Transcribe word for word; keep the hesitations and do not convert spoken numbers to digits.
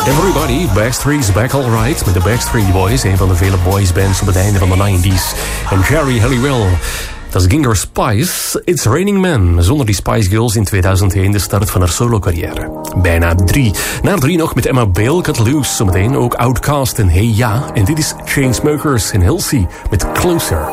Everybody, Backstreet's Back Alright met de Backstreet Boys, een van de vele boysbands op het einde van de nineties. En Jerry Halliwell, dat is Ginger Spice, It's Raining Men. Zonder die Spice Girls in tweeduizend één de start van haar solo-carrière. Bijna drie. Na drie nog met Emma Bale, Cut Loose. Zometeen ook Outkast en Hey Ja. En dit is Chainsmokers in Halsey met Closer.